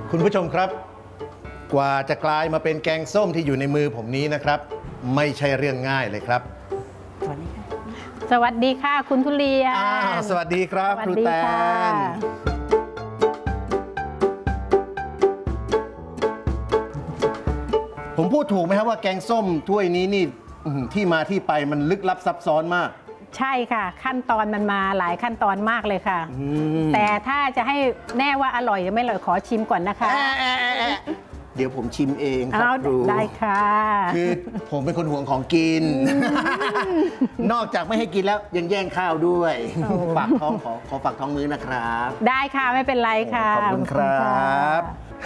คุณผู้ชมครับกว่าจะกลายมาเป็นแกงส้มที่อยู่ในมือผมนี้นะครับไม่ใช่เรื่องง่ายเลยครับสวัสดีค่ะคุณทุเรียนสวัสดีครับครูแตนผมพูดถูกไหมครับว่าแกงส้มถ้วยนี้นี่ที่มาที่ไปมันลึกลับซับซ้อนมากใช่ค่ะขั้นตอนมันมาหลายขั้นตอนมากเลยค่ะแต่ถ้าจะให้แน่ว่าอร่อยหรือไม่อร่อยขอชิมก่อนนะคะเดี๋ยวผมชิมเองครับครูได้ค่ะคือผมเป็นคนห่วงของกินนอกจากไม่ให้กินแล้วยังแย่งข้าวด้วยฝากท้องขอฝากท้องมื้อนะครับได้ค่ะไม่เป็นไรค่ะขอบคุณครับ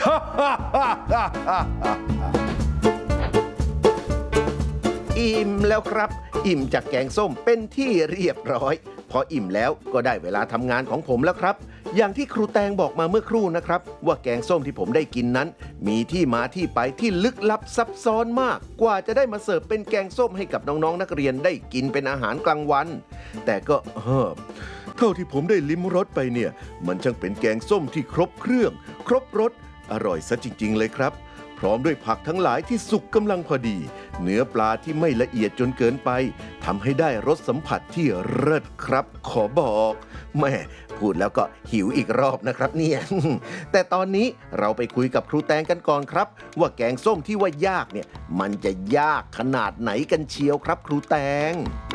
อิ่มแล้วครับอิ่มจากแกงส้มเป็นที่เรียบร้อยพออิ่มแล้วก็ได้เวลาทำงานของผมแล้วครับอย่างที่ครูแตงบอกมาเมื่อครู่นะครับว่าแกงส้มที่ผมได้กินนั้นมีที่มาที่ไปที่ลึกลับซับซ้อนมากกว่าจะได้มาเสิร์ฟเป็นแกงส้มให้กับน้องๆนักเรียนได้กินเป็นอาหารกลางวันแต่ก็เท่าที่ผมได้ลิ้มรสไปเนี่ยมันช่างเป็นแกงส้มที่ครบเครื่องครบรสอร่อยซะจริงๆเลยครับพร้อมด้วยผักทั้งหลายที่สุกกำลังพอดีเนื้อปลาที่ไม่ละเอียดจนเกินไปทำให้ได้รสสัมผัสที่เลิศครับขอบอกแม่พูดแล้วก็หิวอีกรอบนะครับเนี่ยแต่ตอนนี้เราไปคุยกับครูแตงกันก่อนครับว่าแกงส้มที่ว่ายากเนี่ยมันจะยากขนาดไหนกันเชียวครับครูแตง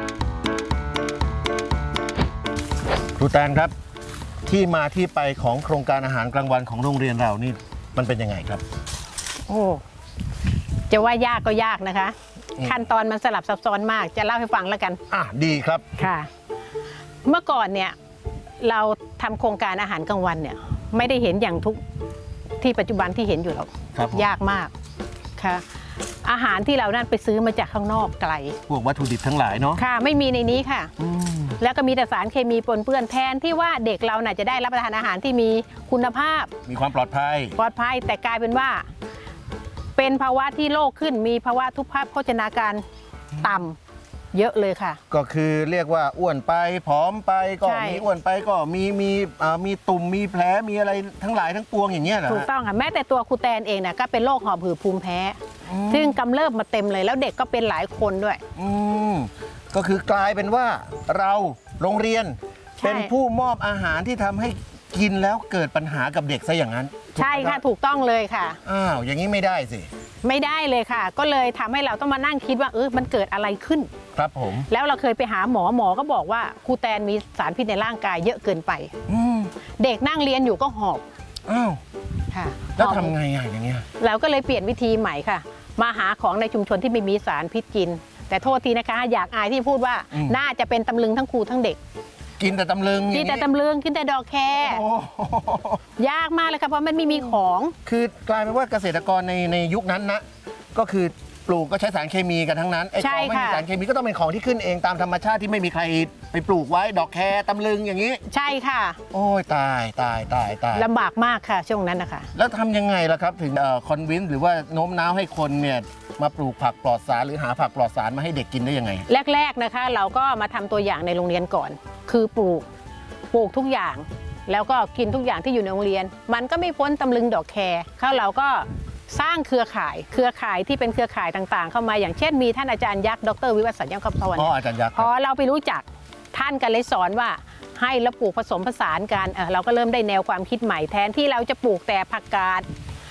ครูแตงครับที่มาที่ไปของโครงการอาหารกลางวันของโรงเรียนเรานี่มันเป็นยังไงครับโอ้จะว่ายากก็ยากนะคะขั้นตอนมันสลับซับซ้อนมากจะเล่าให้ฟังแล้วกันดีครับค่ะเมื่อก่อนเนี่ยเราทำโครงการอาหารกลางวันเนี่ยไม่ได้เห็นอย่างทุกที่ปัจจุบันที่เห็นอยู่หรอกยากมากค่ะอาหารที่เรานั่นไปซื้อมาจากข้างนอกไกลพวกวัตถุดิบทั้งหลายเนาะค่ะไม่มีในนี้ค่ะแล้วก็มีแต่สารเคมีปนเปื้อนแทนที่ว่าเด็กเราน่ะจะได้รับประทานอาหารที่มีคุณภาพมีความปลอดภัยแต่กลายเป็นว่าเป็นภาวะที่โรคขึ้นมีภาวะทุพพโภชนาการต่ำเยอะเลยค่ะก็คือเรียกว่าอ้วนไปผอมไปก็มีอ้วนไปก็มีตุ่มมีแผลมีอะไรทั้งหลายทั้งปวงอย่างเงี้ยเหรอถูกต้องค่ะแม้แต่ตัวครูแตนเองนะก็เป็นโรคหอบหืดภูมิแพ้ซึ่งกำเริบมาเต็มเลยแล้วเด็กก็เป็นหลายคนด้วยก็คือกลายเป็นว่าเราโรงเรียนเป็นผู้มอบอาหารที่ทำให้กินแล้วเกิดปัญหากับเด็กซะอย่างนั้นใช่ค่ะถูกต้องเลยค่ะอย่างนี้ไม่ได้สิไม่ได้เลยค่ะก็เลยทำให้เราต้องมานั่งคิดว่ามันเกิดอะไรขึ้นครับผมแล้วเราเคยไปหาหมอก็บอกว่าครูแตนมีสารพิษในร่างกายเยอะเกินไปเด็กนั่งเรียนอยู่ก็หอบค่ะแล้วทำไงอย่างเงี้ยเราก็เลยเปลี่ยนวิธีใหม่ค่ะมาหาของในชุมชนที่ไม่มีสารพิษกินแต่โทษทีนะคะอยากอายที่พูดว่าน่าจะเป็นตำลึงทั้งครูทั้งเด็กกินแต่ตำลึงกินแต่ตำลึงกินแต่ดอกแคยากมากเลยค่ะเพราะมันไม่มีของคือกลายเป็นว่าเกษตรกรในยุคนั้นนะก็คือปลูกก็ใช้สารเคมีกันทั้งนั้นไอ้ของไม่มีสารเคมีก็ต้องเป็นของที่ขึ้นเองตามธรรมชาติที่ไม่มีใครไปปลูกไว้ดอกแคตำลึงอย่างนี้ใช่ค่ะโอ้ยตายลำบากมากค่ะช่วงนั้นนะคะแล้วทำยังไงล่ะครับถึงคอนวินส์หรือว่าโน้มน้าวให้คนเนี่ยมาปลูกผักปลอดสารหรือหาผักปลอดสารมาให้เด็กกินได้ยังไงแรกๆนะคะเราก็มาทำตัวอย่างในโรงเรียนก่อนคือปลูกทุกอย่างแล้วก็กินทุกอย่างที่อยู่ในโรงเรียนมันก็ไม่พ้นตำลึงดอกแคเราก็สร้างเครือข่ายที่เป็นเครือข่ายต่างๆเข้ามาอย่างเช่นมีท่านอาจารย์ยักษ์ดร.วิวัฒน์สัญญาคำพรอาจารย์ยักษ์พอเราไปรู้จักท่านกันเลยสอนว่าให้เราปลูกผสมผสานกันเราก็เริ่มได้แนวความคิดใหม่แทนที่เราจะปลูกแต่ผักกาด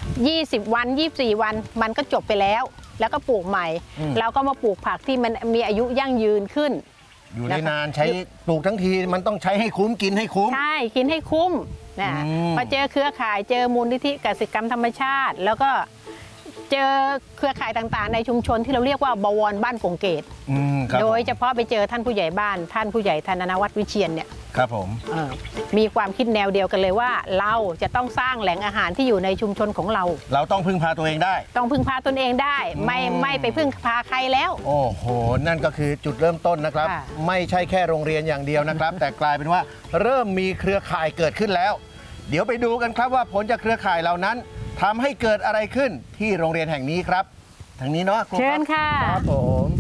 20 วัน24 วันมันก็จบไปแล้วก็ปลูกใหม่เราก็มาปลูกผักที่มันมีอายุยั่งยืนขึ้นอยู่ได้นานใช้ปลูกทั้งทีมันต้องใช้ให้คุ้มกินให้คุ้มใช่กินให้คุ้มนะพอเจอเครือข่ายเจอมูลนิธิเกษตรกรรมธรรมชาติแล้วก็เจอเครือข่ายต่างๆในชุมชนที่เราเรียกว่าบวรบ้านกงเกตโดยเฉพาะไปเจอท่านผู้ใหญ่บ้านท่านผู้ใหญ่ธนวัฒน์วิเชียรเนี่ยครับผมมีความคิดแนวเดียวกันเลยว่าเราจะต้องสร้างแหล่งอาหารที่อยู่ในชุมชนของเราต้องพึ่งพาตัวเองได้ต้องพึ่งพาตนเองได้ไม่ไปพึ่งพาใครแล้วโอ้โหนั่นก็คือจุดเริ่มต้นนะครับไม่ใช่แค่โรงเรียนอย่างเดียวนะครับแต่กลายเป็นว่าเริ่มมีเครือข่ายเกิดขึ้นแล้วเดี๋ยวไปดูกันครับว่าผลจากเครือข่ายเหล่านั้นทำให้เกิดอะไรขึ้นที่โรงเรียนแห่งนี้ครับทางนี้เนาะเชิญค่ะครับผม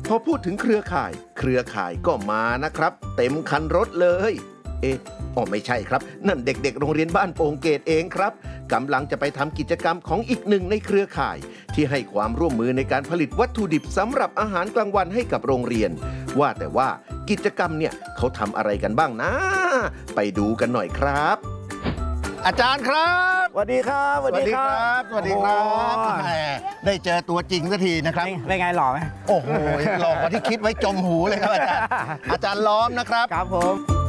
พอพูดถึงเครือข่ายก็มานะครับ เต็มคันรถเลยไม่ใช่ครับนั่นเด็กๆโรงเรียนบ้านโป่งเกตเองครับกำลังจะไปทำกิจกรรมของอีกหนึ่งในเครือข่าย ที่ให้ความร่วมมือในการผลิตวัตถุดิบสำหรับอาหารกลางวันให้กับโรงเรียนว่าแต่ว่ากิจกรรมเนี่ยเขาทำอะไรกันบ้างนะไปดูกันหน่อยครับ อาจารย์ครับสวัสดีครับสวัสดีครับแหมได้เจอตัวจริงสักทีนะครับเป็นไงหล่อไหมโอ้โหหลอกกว่าที่คิดไว้จมหูเลยครับอาจารย์ อาจารย์ล้อมนะครับครับผม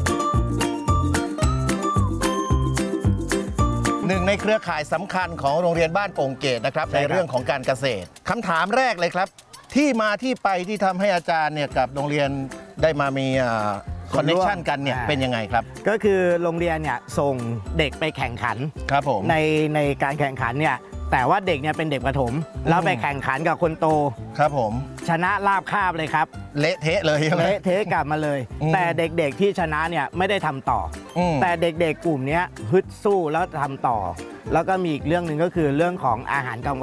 หนึ่งในเครือข่ายสำคัญของโรงเรียนบ้านโป่งเกตนะครับในเรื่องของการเกษตรคำถามแรกเลยครับ ที่มาที่ไปที่ทำให้อาจารย์เนี่ยกับโรงเรียนได้มามีคอนเนคชันกันเนี่ยเป็นยังไงครับก็คือโรงเรียนเนี่ยส่งเด็กไปแข่งขันครับผมในการแข่งขันเนี่ยแต่ว่าเด็กเนี่ยเป็นเด็กประถมแล้วไปแข่งขันกับคนโตครับผมชนะราบคาบเลยครับเละเทะเลยใช่ไหมเละเทะกลับมาเลย แต่เด็กๆที่ชนะเนี่ยไม่ได้ทำต่ออมแต่เด็กๆกลุ่มเนี้ยฮึดสู้แล้วทำต่อ แล้วก็มีอีกเรื่องหนึ่งก็คือเรื่องของอาหารกลางวัน